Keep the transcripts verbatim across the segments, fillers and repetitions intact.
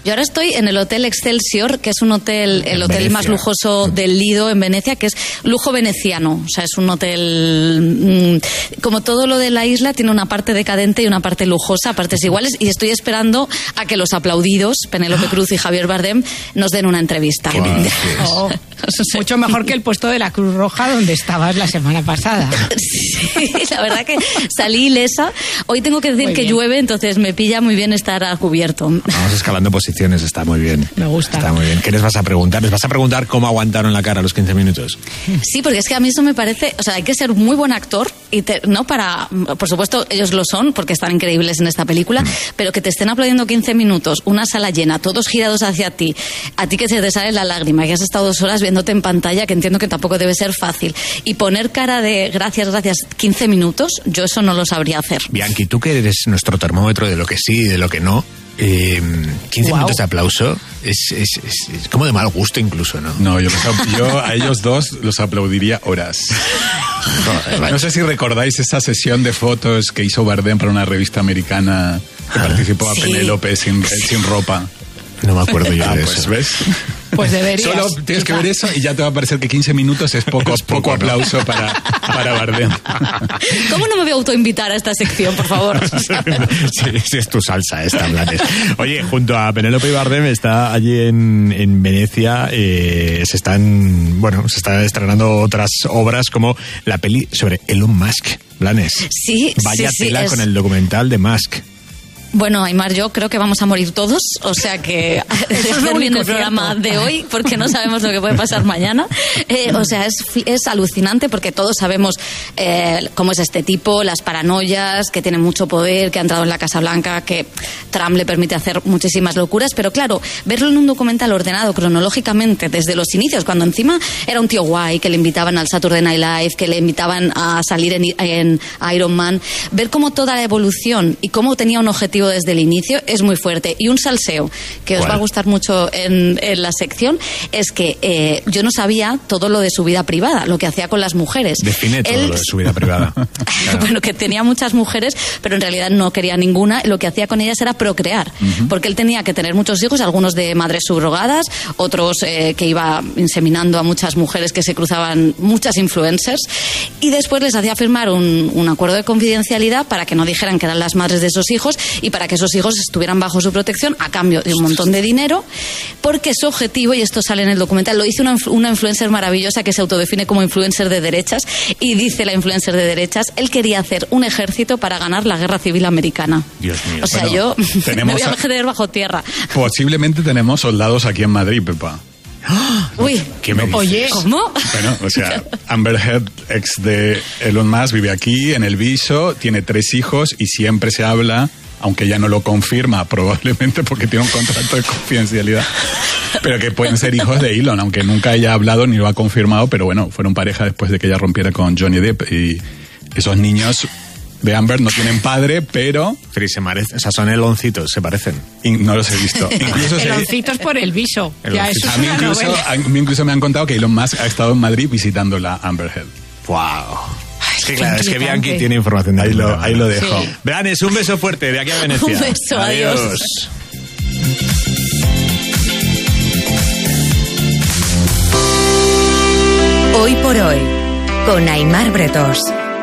Yo ahora estoy en el Hotel Excelsior, que es un hotel, el hotel Venecia. más lujoso del Lido en Venecia, que es lujo veneciano. O sea, es un hotel, mmm, como todo lo de la isla, tiene una parte decadente y una parte lujosa, partes iguales, y estoy esperando a que los aplaudidos, Penélope Cruz y Javier Bardem, nos den una entrevista. Qué bien. Oh, mucho mejor que el puesto de la Cruz Roja donde estabas la semana pasada. Sí, la verdad que salí ilesa. Hoy tengo que decir Muy que bien. llueve, entonces me pilla muy bien estar a cubierto. Vamos escalando posiciones, está muy bien. Me gusta. Está muy bien. ¿Qué les vas a preguntar? ¿Les vas a preguntar cómo aguantaron la cara los quince minutos? Sí, porque es que a mí eso me parece, o sea, hay que ser muy buen actor y te- no para, por supuesto ellos lo son porque están increíbles en esta película, mm. pero que te estén aplaudiendo quince minutos, una sala llena, todos girados hacia ti, a ti que se te sale la lágrima, que has estado dos horas viéndote en pantalla, que entiendo que tampoco debe ser fácil, y poner cara de gracias, gracias, quince minutos, yo eso no lo sabría hacer. Bianchi, tú que eres nuestro termómetro de lo que sí y de lo que no, eh, quince Wow. minutos de aplauso es, es, es, es como de mal gusto incluso, ¿no? No, yo, los- yo a ellos dos los aplaudiría horas. Joder, No sé si recordáis esa sesión de fotos que hizo Bardem para una revista americana que participó a Sí. Penélope sin, sin ropa. no me acuerdo yo Ah, de pues eso. ves. Pues deberías. Solo tienes que ver eso y ya te va a parecer que quince minutos es poco, Es poco, poco ¿no? aplauso para, para Bardem. ¿Cómo no me voy a autoinvitar a esta sección, por favor? Sí, sí, es tu salsa esta, Blanes. Oye, junto a Penélope y Bardem está allí en, en Venecia, eh, se están, bueno, se están estrenando otras obras como la peli sobre Elon Musk, Blanes. Sí, Vaya sí, sí, tela es- con el documental de Musk. Bueno, Aimar, yo creo que vamos a morir todos, o sea que es lo hacer bien único el programa cierto. de hoy, porque no sabemos lo que puede pasar mañana. Eh, o sea, es, fi- es alucinante porque todos sabemos eh, cómo es este tipo, las paranoias, que tiene mucho poder, que ha entrado en la Casa Blanca, que Trump le permite hacer muchísimas locuras, pero claro, verlo en un documental ordenado cronológicamente desde los inicios, cuando encima era un tío guay, que le invitaban al Saturday Night Live, que le invitaban a salir en, en Iron Man, ver cómo toda la evolución y cómo tenía un objetivo desde el inicio es muy fuerte. Y un salseo que os ¿Cuál? va a gustar mucho en, en la sección es que eh, yo no sabía todo lo de su vida privada, lo que hacía con las mujeres. Define todo Él- lo de su vida privada. Claro. Bueno, que tenía muchas mujeres, pero en realidad no quería ninguna. Lo que hacía con ellas era procrear, porque él tenía que tener muchos hijos, algunos de madres subrogadas, otros eh, que iba inseminando a muchas mujeres que se cruzaban, muchas influencers, y después les hacía firmar un, un acuerdo de confidencialidad para que no dijeran que eran las madres de esos hijos y para que esos hijos estuvieran bajo su protección a cambio de un montón de dinero, porque su objetivo, y esto sale en el documental, lo dice una, influ- una influencer maravillosa que se autodefine como influencer de derechas, y dice la influencer de derechas, él quería hacer un ejército para ganar la guerra civil americana. Dios mío. O sea, Bueno, yo me tenemos voy a a- meter bajo tierra. Posiblemente tenemos soldados aquí en Madrid, Pepa. Uy, ¿Qué me dices? Oye, ¿cómo? Bueno, o sea, Amber Heard, ex de Elon Musk, vive aquí, en el Viso, tiene tres hijos y siempre se habla, aunque ella no lo confirma, probablemente porque tiene un contrato de confidencialidad, pero que pueden ser hijos de Elon, aunque nunca haya hablado ni lo ha confirmado, pero bueno, fueron pareja después de que ella rompiera con Johnny Depp, y esos niños de Amber no tienen padre, pero Pero se parecen, o sea, son eloncitos, se parecen. in- no los he visto. Incluso se- Eloncitos por el viso. Ya, eso es a mí, una incluso, novela. a mí incluso me han contado que Elon Musk ha estado en Madrid visitando la Amber Heard. ¡Wow! Es que qué claro, es que inquietante. Bianchi tiene información de Ahí lo, primera ahí mano. lo dejo. Sí. Blanes, un beso fuerte de aquí a Venecia. Un beso, adiós. Hoy por hoy, con Aimar Bretos.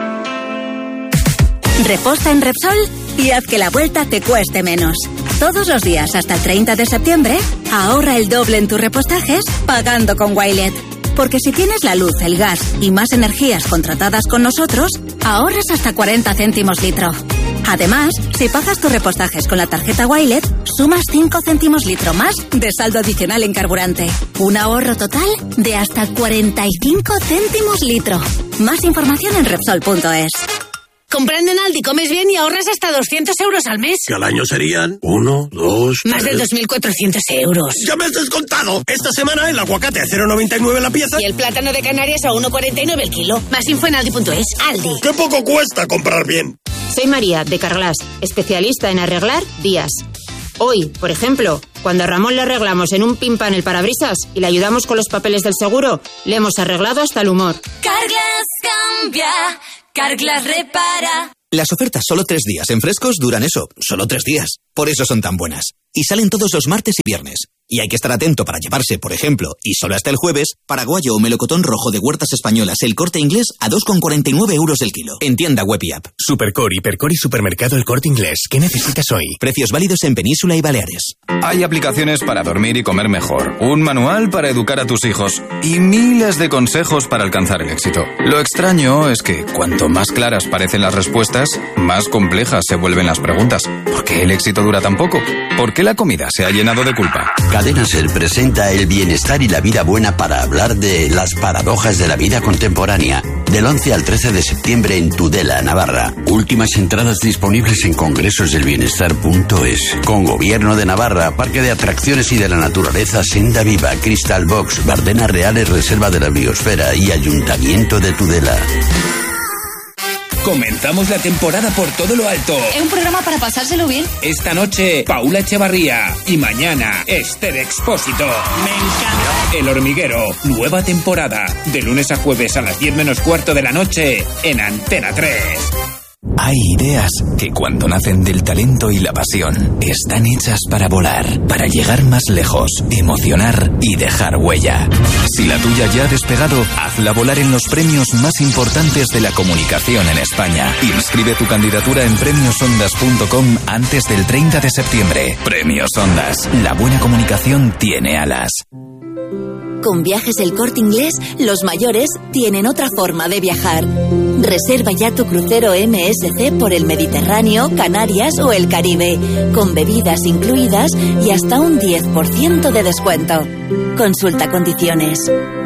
Reposta en Repsol y haz que la vuelta te cueste menos. Todos los días hasta el treinta de septiembre, ahorra el doble en tus repostajes pagando con Wilet. Porque si tienes la luz, el gas y más energías contratadas con nosotros, ahorras hasta cuarenta céntimos litro. Además, si pagas tus repostajes con la tarjeta Wilet, sumas cinco céntimos litro más de saldo adicional en carburante. Un ahorro total de hasta cuarenta y cinco céntimos litro. Más información en Repsol punto es. Comprando en Aldi comes bien y ahorras hasta doscientos euros al mes. Que al año serían uno, dos, Más de tres. dos mil cuatrocientos euros. ¡Ya me has descontado! Esta semana el aguacate a cero coma noventa y nueve la pieza. Y el plátano de Canarias a uno coma cuarenta y nueve el kilo. Más info en aldi punto es. Aldi. ¡Qué poco cuesta comprar bien! Soy María, de Carglass, especialista en arreglar días. Hoy, por ejemplo, cuando a Ramón le arreglamos en un pimpan el parabrisas y le ayudamos con los papeles del seguro, le hemos arreglado hasta el humor. Carglass cambia, Carglass repara. Las ofertas solo tres días en Frescos duran eso, solo tres días. Por eso son tan buenas. Y salen todos los martes y viernes. Y hay que estar atento para llevarse, por ejemplo, y solo hasta el jueves, paraguayo o melocotón rojo de Huertas Españolas El Corte Inglés a dos con cuarenta y nueve euros el kilo. En tienda web y app. Supercore, Hipercore y Supermercado El Corte Inglés. ¿Qué necesitas hoy? Precios válidos en Península y Baleares. Hay aplicaciones para dormir y comer mejor, un manual para educar a tus hijos y miles de consejos para alcanzar el éxito. Lo extraño es que cuanto más claras parecen las respuestas, más complejas se vuelven las preguntas. ¿Por qué el éxito dura tan poco? ¿Por qué la comida se ha llenado de culpa? Cadena Ser presenta el bienestar y la vida buena para hablar de las paradojas de la vida contemporánea. Del once al trece de septiembre en Tudela, Navarra. Últimas entradas disponibles en congresosdelbienestar punto es. Con Gobierno de Navarra, Parque de Atracciones y de la Naturaleza Senda Viva, Crystal Box, Bardenas Reales, Reserva de la Biosfera y Ayuntamiento de Tudela. Comenzamos la temporada por todo lo alto. Es un programa para pasárselo bien. Esta noche, Paula Echevarría. Y mañana, Esther Expósito. Me encanta. El Hormiguero, nueva temporada. De lunes a jueves a las diez menos cuarto de la noche, en Antena tres. Hay ideas que cuando nacen del talento y la pasión están hechas para volar, para llegar más lejos, emocionar y dejar huella. Si la tuya ya ha despegado, hazla volar en los premios más importantes de la comunicación en España. Inscribe tu candidatura en premios ondas punto com antes del treinta de septiembre. Premios Ondas. La buena comunicación tiene alas. Con Viajes El Corte Inglés, los mayores tienen otra forma de viajar. Reserva ya tu crucero M S C por el Mediterráneo, Canarias o el Caribe, con bebidas incluidas y hasta un diez por ciento de descuento. Consulta condiciones.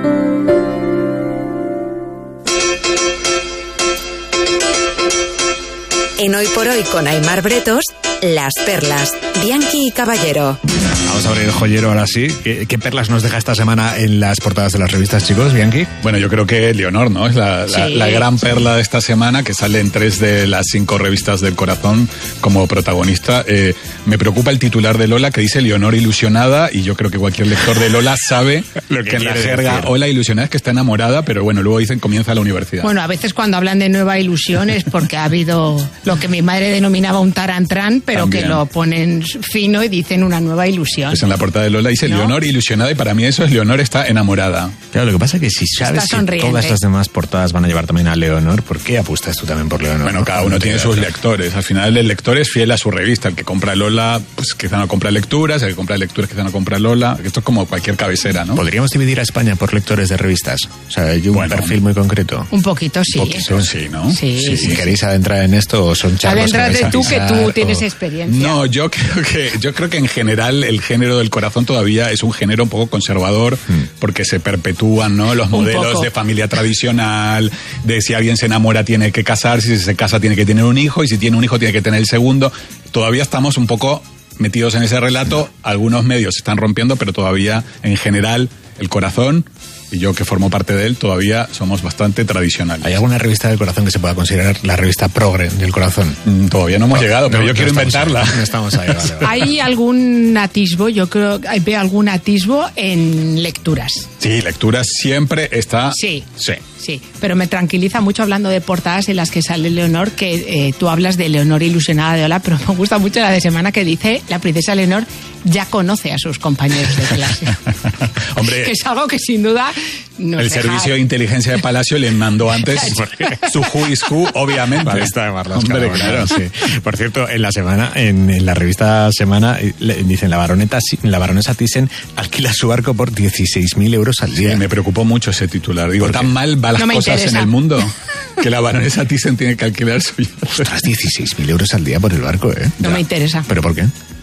En Hoy por Hoy con Aimar Bretos, Las Perlas, Bianchi y Caballero. Vamos a abrir el joyero ahora sí. ¿Qué, ¿Qué perlas nos deja esta semana en las portadas de las revistas, chicos, Bianchi? Bueno, yo creo que Leonor, ¿no? Es la, Sí. la, la gran perla de esta semana, que sale en tres de las cinco revistas del corazón como protagonista. Eh, me preocupa el titular de Lola, que dice Leonor ilusionada, y yo creo que cualquier lector de Lola sabe Lo que que en la quiere jerga, decir. Hola ilusionada, es que está enamorada, pero bueno, luego dicen comienza la universidad. Bueno, a veces cuando hablan de nueva ilusión es porque ha habido lo que mi madre denominaba un tarantrán, pero También. que lo ponen fino y dicen una nueva ilusión. Pues en la portada de Lola dice ¿No? Leonor ilusionada, y para mí eso es Leonor está enamorada. Claro, lo que pasa es que si sabes que sonriente. todas las demás portadas van a llevar también a Leonor, ¿por qué apuestas tú también por Leonor? Bueno, cada uno tiene sus lectores. Al final el lector es fiel a su revista. El que compra Lola, pues quizá no compra lecturas. El que compra lecturas, quizá no compra Lola. Esto es como cualquier cabecera, ¿no? ¿Podríamos dividir a España por lectores de revistas? O sea, hay un Bueno, perfil muy concreto. Un poquito sí. Un poquito, sí, ¿no? Sí, Si sí, sí. queréis adentrar en esto, o son charlas que vais Adéntrate a tú, que pisar, tú tienes o- experiencia. No, yo creo que yo creo que en general el género del corazón todavía es un género un poco conservador, porque se perpetúan, ¿no? Los Un modelos poco. de familia tradicional, de si alguien se enamora tiene que casarse, si se casa tiene que tener un hijo, y si tiene un hijo tiene que tener el segundo. Todavía estamos un poco metidos en ese relato. Algunos medios se están rompiendo, pero todavía en general el corazón, y yo que formo parte de él, todavía somos bastante tradicionales. ¿Hay alguna revista del corazón que se pueda considerar la revista progre del corazón? Mm, Todavía no hemos llegado, pero No, yo no quiero estamos inventarla. ahí, no estamos ahí, vale, vale. Hay algún atisbo, yo creo que veo algún atisbo en lecturas. Sí, lecturas siempre está... Sí. Sí. Sí, pero me tranquiliza mucho hablando de portadas en las que sale Leonor, que eh, tú hablas de Leonor ilusionada de Hola, pero me gusta mucho la de semana que dice la princesa Leonor ya conoce a sus compañeros de clase. Hombre, Que es algo que sin duda nos el deja- servicio de inteligencia de Palacio le mandó antes su who is who, obviamente. La lista de Marlaska, Hombre, bueno, claro. sí. Por cierto, en la semana, en, en la revista Semana, eh, le- dicen la baroneta, la baronesa Thyssen alquila su barco por dieciséis mil euros al día. Sí, me preocupó mucho ese titular. Digo, tan mal van las No me cosas interesa. en el mundo que la baronesa Thyssen tiene que alquilar su yate. Ostras, dieciséis mil euros al día por el barco, ¿eh? No me interesa. ¿Pero por qué?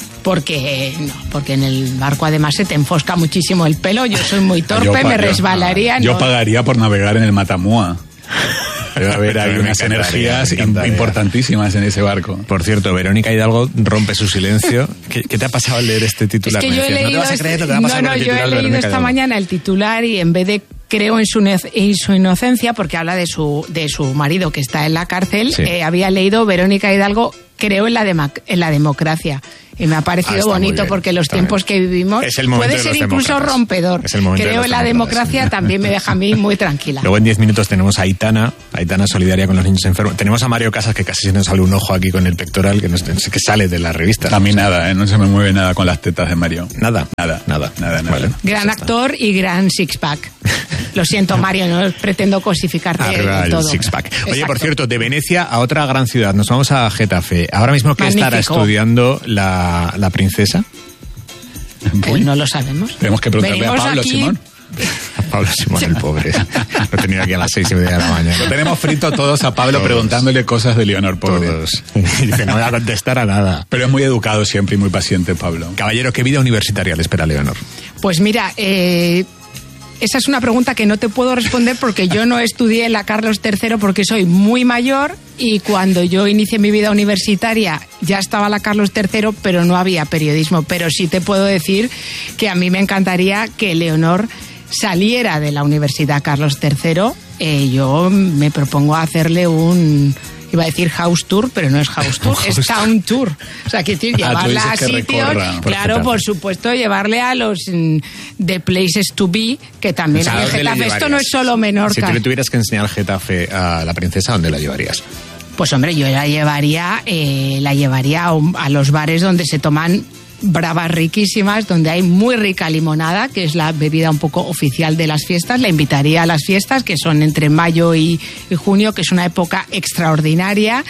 Porque no, porque en el barco además se te enfosca muchísimo el pelo. Yo soy muy torpe, Yo pa- me yo- resbalaría. Yo no. pagaría por navegar en el Matamua. Debe haber ahí Me unas encantaría, energías me encantaría. importantísimas en ese barco. Por cierto, Verónica Hidalgo rompe su silencio. ¿Qué, qué te ha pasado al leer este Es titular? que Me yo he decías, leído, no te vas a creer lo que va a no, pasar no, con el yo he titular de leído Verónica esta Hidalgo. mañana el titular y en vez de creo en su, ne- en su inocencia, porque habla de su, de su marido que está en la cárcel, Sí. eh, había leído Verónica Hidalgo creo en la, dema- en la democracia. Y me ha parecido ah, bonito porque los tiempos que vivimos puede ser incluso rompedor. Creo en la democracia, también me deja a mí muy tranquila. Luego en diez minutos tenemos a Aitana, Aitana solidaria con los niños enfermos. Tenemos a Mario Casas, que casi se nos sale un ojo aquí con el pectoral, que, nos, que sale de la revista. A mí nada, ¿eh? No se me mueve nada con las tetas de Mario. Nada. Nada. Nada. Nada, nada. Vale. Gran actor y gran six-pack. Lo siento, Mario, no pretendo cosificarte Arriba todo. el six-pack. Oye, Exacto. por cierto, de Venecia a otra gran ciudad. Nos vamos a Getafe. Ahora mismo, ¿qué Magnífico. estará estudiando la, la princesa? Eh, no lo sabemos. Tenemos que preguntarle Venimos a Pablo aquí... Simón. A Pablo Simón, el pobre. Lo he tenido aquí a las seis y media de la mañana. Lo tenemos frito todos a Pablo Todos. preguntándole cosas de Leonor, pobre. Todos. Y dice, no voy a contestar a nada. Pero es muy educado siempre y muy paciente, Pablo. Caballero, ¿qué vida universitaria le espera a Leonor? Pues mira, eh, esa es una pregunta que no te puedo responder porque yo no estudié en la Carlos tercero porque soy muy mayor y cuando yo inicié mi vida universitaria ya estaba la Carlos tercero, pero no había periodismo. Pero sí te puedo decir que a mí me encantaría que Leonor saliera de la Universidad Carlos tercero. Eh, yo me propongo hacerle un... Iba a decir house tour, pero no es house tour, es town tour. O sea, que decir, llevarla ah, a sitios, recorra, claro, por supuesto, llevarle a los mm, the places to be, que también O sea, hay en ¿dónde le Getafe. Esto llevarías? no es solo Menorca. Si tú le tuvieras que enseñar Getafe a la princesa, ¿dónde la llevarías? Pues hombre, yo la llevaría, eh, la llevaría a, un- a los bares donde se toman bravas riquísimas, donde hay muy rica limonada, que es la bebida un poco oficial de las fiestas. La invitaría a las fiestas, que son entre mayo y, y junio, que es una época extraordinaria.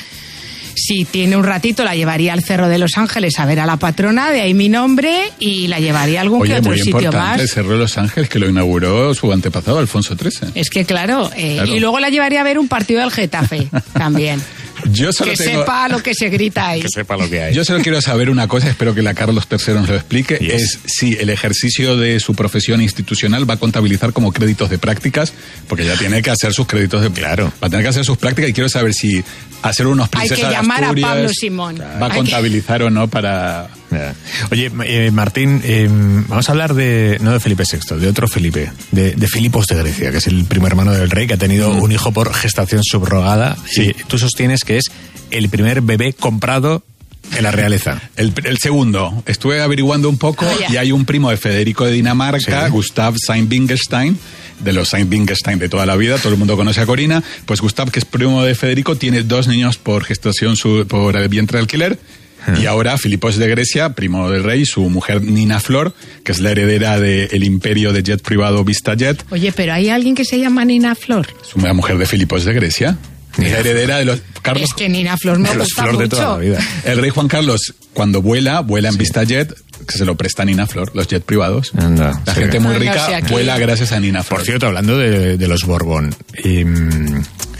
Si tiene un ratito, la llevaría al Cerro de los Ángeles a ver a la patrona, de ahí mi nombre, y la llevaría a algún Oye, que otro muy sitio importante, el más. Cerro de los Ángeles, que lo inauguró su antepasado, Alfonso trece. Es que claro, eh, Claro. y luego la llevaría a ver un partido del Getafe también. Yo solo Que tengo- sepa lo que se grita ahí. Que sepa lo que hay. Yo solo quiero saber una cosa, espero que la Carlos tercero nos lo explique, es si el ejercicio de su profesión institucional va a contabilizar como créditos de prácticas, porque ya tiene que hacer sus créditos de... Claro. Va a tener que hacer sus prácticas y quiero saber si hacer unos Hay princesas que de llamar a Asturias Pablo Simón. va a Hay que- contabilizar o no para... Ya. Oye, eh, Martín, eh, vamos a hablar de, no de Felipe sexto, de otro Felipe, de, de Filipos de Grecia, que es el primo hermano del rey, que ha tenido un hijo por gestación subrogada. Sí. Y tú sostienes que es el primer bebé comprado en la realeza. El, el segundo, estuve averiguando un poco Oh, yeah. y hay un primo de Federico de Dinamarca, Sí. Gustav Saint-Wittgenstein, de los Saint-Wittgenstein de toda la vida, todo el mundo conoce a Corina, pues Gustav, que es primo de Federico, tiene dos niños por gestación, su- por el vientre de alquiler. Y ahora Filipos de Grecia, primo del rey, su mujer Nina Flor, que es la heredera del imperio de jet privado VistaJet, Oye, pero hay alguien que se llama Nina Flor. es una mujer de Filipos de Grecia. Es la heredera de los... Carlos, Es que Nina Flor me De los gusta Flor de mucho. toda la vida. el rey Juan Carlos, cuando vuela, vuela en VistaJet, que se lo presta a Nina Flor, los jet privados. Anda, La sí. gente muy No, no rica sé, aquí- vuela gracias a Nina Flor. Por cierto, hablando de, de los Borbón, eh,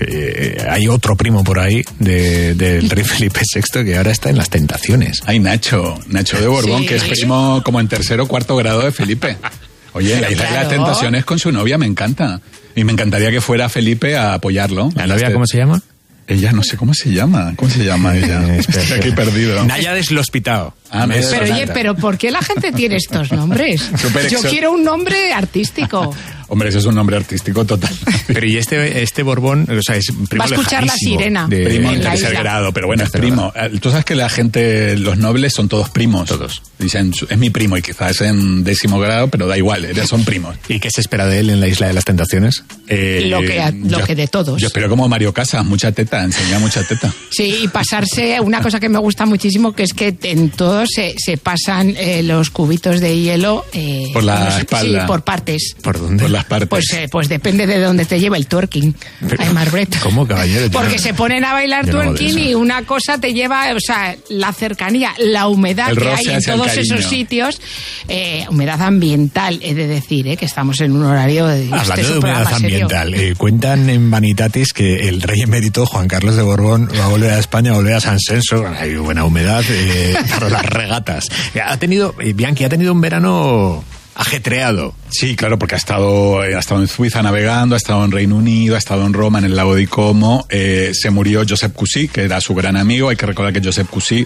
eh, hay otro primo por ahí de- del rey Felipe sexto que ahora está en las tentaciones. Hay Nacho, Nacho de Borbón, Sí. que es primo como en tercero o cuarto grado de Felipe. Oye, la isla de las Claro. tentaciones con su novia me encanta. Y me encantaría que fuera Felipe a apoyarlo. ¿La novia cómo se llama? Ella no sé cómo se llama. ¿Cómo se llama ella? Eh, espera, Estoy aquí espera. perdido. Nayades Lospitao. Ah, me- Pero Fernanda. oye, pero ¿por qué la gente tiene estos nombres? Súper Yo exo- quiero un nombre artístico. Hombre, ese es un nombre artístico total. Pero y este, este Borbón, o sea, es primo Va a escuchar la lejanísimo sirena. de- Primo en en la tercer isla. grado, pero bueno, es Tercer primo. Eh, Tú sabes que la gente, los nobles son todos primos. Todos. Dicen, es mi primo y quizás en décimo grado, pero da igual, eh, son primos. ¿Y qué se espera de él en la Isla de las Tentaciones? Eh, Lo que- lo yo- que de todos. Yo espero como Mario Casas, mucha teta, enseña mucha teta. Sí, y pasarse, una cosa que me gusta muchísimo, que es que en todos se, se pasan eh, los cubitos de hielo. eh, Por la no sé, espalda. Sí, por partes. ¿Por dónde? Por las partes. Pues, eh, pues depende de dónde te lleva el twerking. Ay, Marbreto. ¿Cómo, caballero? Yo Porque no- se ponen a bailar yo no hago de twerking eso. y una cosa te lleva, o sea, la cercanía, la humedad El que roce hay en hacia el todos cariño. esos sitios, eh, humedad ambiental, he de decir, eh, que estamos en un horario de... este Hablando es de un humedad programa serio. ambiental, eh, cuentan en Vanitatis que el rey emérito Juan Carlos de Borbón va a volver a España, a volver a San Senso, hay buena humedad eh, para las regatas. Ha tenido, eh, Bianchi, ha tenido un verano ajetreado. Sí, claro, porque ha estado, ha estado en Suiza navegando, ha estado en Reino Unido, ha estado en Roma, en el lago de Como. Eh, se murió Josep Cusí, que era su gran amigo. Hay que recordar que Josep Cusí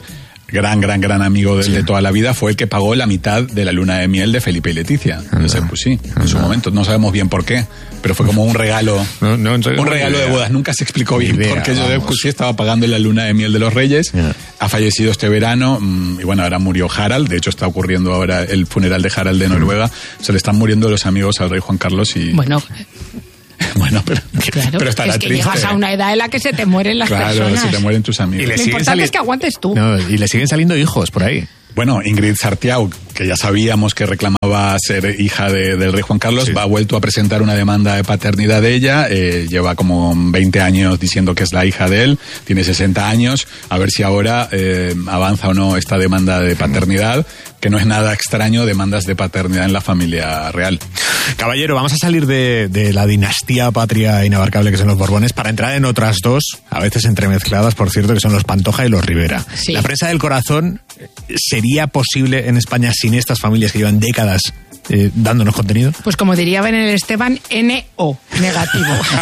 gran, gran, gran amigo de, sí. de toda la vida, fue el que pagó la mitad de la luna de miel de Felipe y Leticia. Entonces, pues sí, en su momento, no sabemos bien por qué, pero fue como un regalo, no, no, un regalo de bodas. Nunca se explicó bien idea, por qué Josep Cusi estaba pagando la luna de miel de los Reyes. Yeah. Ha fallecido este verano, y bueno, ahora murió Harald. De hecho, está ocurriendo ahora el funeral de Harald de Noruega. Mm. Se le están muriendo los amigos al rey Juan Carlos y... Bueno... Bueno, pero, claro, pero estará es que triste. Llegas a una edad en la que se te mueren las claro, personas. Claro, se te mueren tus amigos. Lo importante sali- es que aguantes tú. No, y le siguen saliendo hijos por ahí. Bueno, Ingrid Sartiau, que ya sabíamos que reclamaba ser hija de, del rey Juan Carlos, sí. va, ha vuelto a presentar una demanda de paternidad de ella. Eh, lleva como veinte años diciendo que es la hija de él, tiene sesenta años. A ver si ahora eh, avanza o no esta demanda de paternidad, que no es nada extraño, demandas de paternidad en la familia real. Caballero, vamos a salir de, de la dinastía patria inabarcable que son los Borbones para entrar en otras dos, a veces entremezcladas, por cierto, que son los Pantoja y los Rivera. Sí. La prensa del corazón, ¿sería posible en España sin estas familias que llevan décadas eh, dándonos contenido? Pues como diría Belén Esteban, N O, negativo.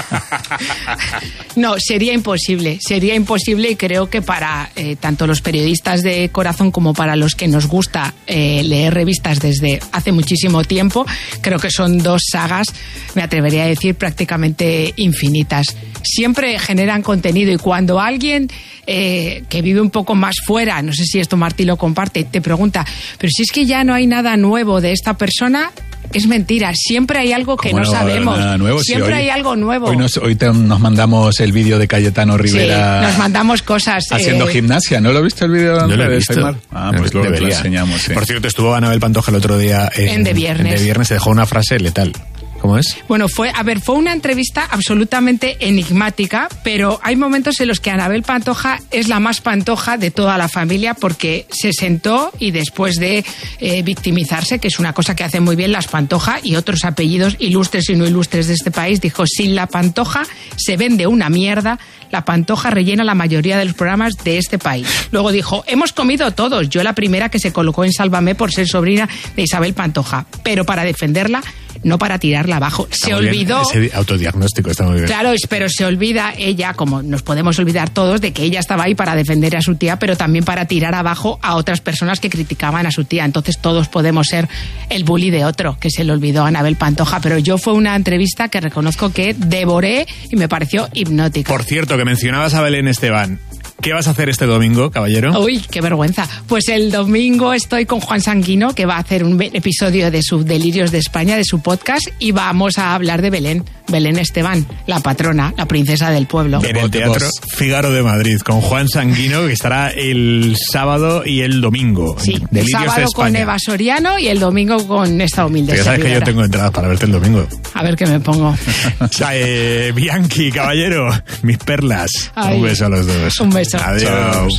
No, sería imposible, sería imposible y creo que para eh, tanto los periodistas de corazón como para los que nos gusta eh, leer revistas desde hace muchísimo tiempo, creo que son dos sagas, me atrevería a decir, prácticamente infinitas. Siempre generan contenido y cuando alguien eh, que vive un poco más fuera, no sé si esto Martí lo comparte, te pregunta, pero si es que ya no hay nada nuevo de esta persona, es mentira, siempre hay algo que no, no sabemos. Nada nuevo? Siempre sí, hoy, hay algo nuevo. Hoy, nos, hoy te, nos mandamos el vídeo de Cayetano Rivera. Sí, nos mandamos cosas. Haciendo eh... gimnasia, ¿no lo viste el vídeo? No lo he visto. Ah, pues lo, lo enseñamos. Sí. Por cierto, estuvo Anabel Pantoja el otro día en, en De Viernes. En De Viernes se dejó una frase letal. ¿Cómo es? Bueno, fue, a ver, fue una entrevista absolutamente enigmática, pero hay momentos en los que Anabel Pantoja es la más pantoja de toda la familia porque se sentó y después de eh, victimizarse, que es una cosa que hacen muy bien las Pantoja y otros apellidos ilustres y no ilustres de este país, dijo, sin la Pantoja se vende una mierda, la Pantoja rellena la mayoría de los programas de este país. Luego dijo, hemos comido todos, yo la primera que se colocó en Sálvame por ser sobrina de Isabel Pantoja, pero para defenderla, no para tirarla abajo. Está se olvidó... Bien, ese autodiagnóstico está muy bien. Claro, pero se olvida ella, como nos podemos olvidar todos, de que ella estaba ahí para defender a su tía, pero también para tirar abajo a otras personas que criticaban a su tía. Entonces todos podemos ser el bully de otro, que se le olvidó a Anabel Pantoja. Pero yo fue una entrevista que reconozco que devoré y me pareció hipnótica. Por cierto, que mencionabas a Belén Esteban. ¿Qué vas a hacer este domingo, caballero? Uy, qué vergüenza. Pues el domingo estoy con Juan Sanguino, que va a hacer un episodio de sus Delirios de España, de su podcast, y vamos a hablar de Belén. Belén Esteban, la patrona, la princesa del pueblo. En el Teatro Fígaro de Madrid, con Juan Sanguino, que estará el sábado y el domingo. Sí, el sábado con Eva Soriano y el domingo con esta humilde servidora. Ya sabes que yo tengo entradas para verte el domingo. A ver qué me pongo. O sea, eh, Bianchi, caballero, mis perlas. Ay, un beso a los dos. Un beso. Adiós.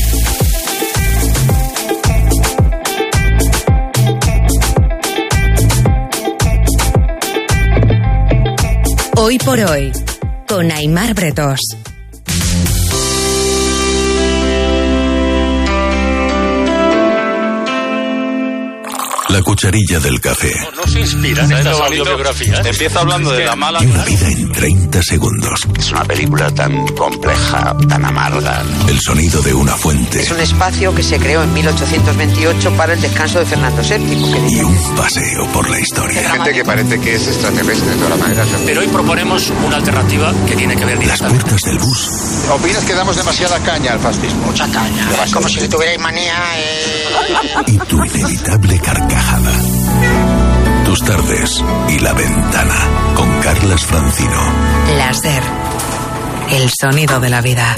Hoy por hoy, con Aimar Bretos. La cucharilla del café. No se inspiran estas autobiografías. Empieza hablando de la mala. Y una vida en treinta segundos. Es una película tan compleja, tan amarga. El sonido de una fuente. Es un espacio que se creó en mil ochocientos veintiocho para el descanso de Fernando séptimo. Y un paseo por la historia. Hay gente que parece que es extraterrestre de todas maneras. Pero hoy proponemos una alternativa que tiene que ver Las puertas del bus. ¿Opinas que damos demasiada caña al fascismo? Mucha caña. Como si le tuvierais manía. Eh... Y tu inevitable carcajada. Tus tardes y la ventana con Carlas Francino. Láser, el sonido de la vida.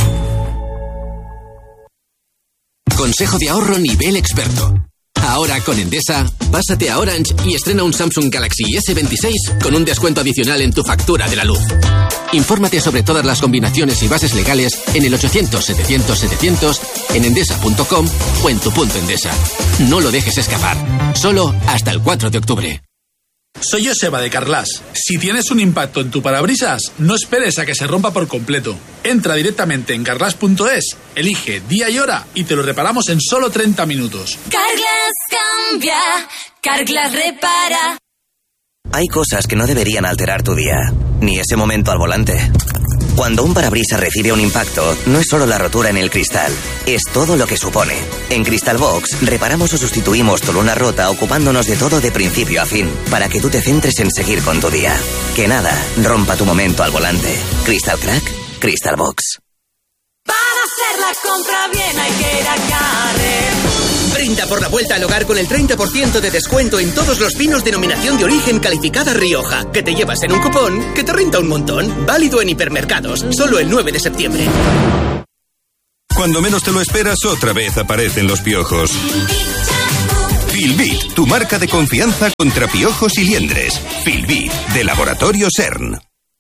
Consejo de ahorro nivel experto. Ahora con Endesa, pásate a Orange y estrena un Samsung Galaxy ese veintiséis con un descuento adicional en tu factura de la luz. Infórmate sobre todas las combinaciones y bases legales en el ochocientos setecientos setecientos, en endesa punto com o en tu punto Endesa. No lo dejes escapar. Solo hasta el cuatro de octubre. Soy Joseba de Carglass. Si tienes un impacto en tu parabrisas, no esperes a que se rompa por completo. Entra directamente en carglass punto es, elige día y hora y te lo reparamos en solo treinta minutos. Carglass cambia, Carglass repara. Hay cosas que no deberían alterar tu día, ni ese momento al volante. Cuando un parabrisas recibe un impacto, no es solo la rotura en el cristal, es todo lo que supone. En Crystal Box reparamos o sustituimos tu luna rota ocupándonos de todo de principio a fin, para que tú te centres en seguir con tu día. Que nada rompa tu momento al volante. Crystal Crack, Crystal Box. Para hacer la compra bien hay que ir a Carrer. Brinda por la vuelta al hogar con el treinta por ciento de descuento en todos los vinos denominación de origen calificada Rioja, que te llevas en un cupón que te renta un montón. Válido en hipermercados, solo el nueve de septiembre. Cuando menos te lo esperas, otra vez aparecen los piojos. Filbit, tu marca de confianza contra piojos y liendres. Filbit, de Laboratorio SERN.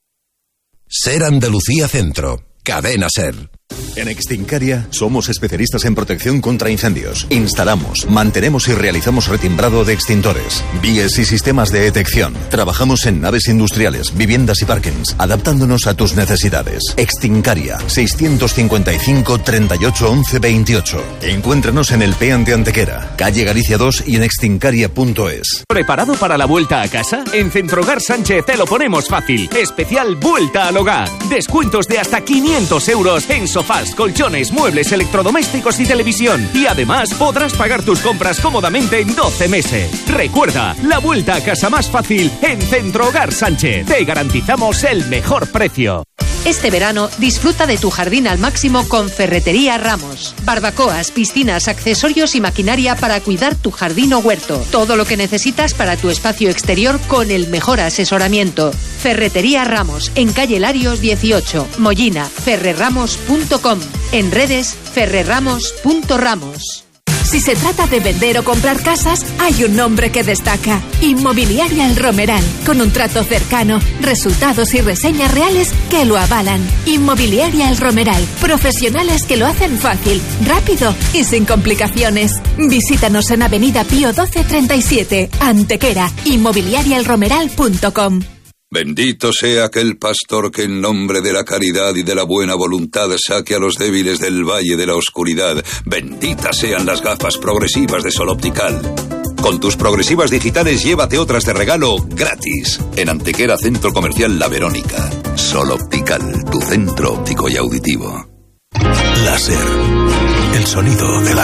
SER Andalucía Centro. Cadena SER. En Extincaria somos especialistas en protección contra incendios. Instalamos, mantenemos y realizamos retimbrado de extintores, vías y sistemas de detección. Trabajamos en naves industriales, viviendas y parkings, adaptándonos a tus necesidades. Extincaria, seiscientos cincuenta y cinco, treinta y ocho, once, veintiocho. Encuéntranos en el Pean de Antequera, calle Galicia dos y en extincaria punto es. ¿Preparado para la vuelta a casa? En Centrogar Sánchez te lo ponemos fácil. Especial Vuelta al Hogar. Descuentos de hasta quinientos euros en sofás, colchones, muebles, electrodomésticos y televisión. Y además podrás pagar tus compras cómodamente en doce meses. Recuerda, la vuelta a casa más fácil en Centrogar Sánchez. Te garantizamos el mejor precio. Este verano disfruta de tu jardín al máximo con Ferretería Ramos. Barbacoas, piscinas, accesorios y maquinaria para cuidar tu jardín o huerto. Todo lo que necesitas para tu espacio exterior con el mejor asesoramiento. Ferretería Ramos, en calle Larios dieciocho, Mollina, ferrerramos punto com. En redes, ferrerramos punto ramos. Si se trata de vender o comprar casas, hay un nombre que destaca. Inmobiliaria El Romeral, con un trato cercano, resultados y reseñas reales que lo avalan. Inmobiliaria El Romeral, profesionales que lo hacen fácil, rápido y sin complicaciones. Visítanos en Avenida Pío doce treinta y siete, Antequera, inmobiliaria el romeral punto com. Bendito sea aquel pastor que en nombre de la caridad y de la buena voluntad saque a los débiles del valle de la oscuridad. Benditas sean las gafas progresivas de Sol Optical. Con tus progresivas digitales llévate otras de regalo gratis. En Antequera, Centro Comercial La Verónica. Sol Optical, tu centro óptico y auditivo. Láser. El sonido de la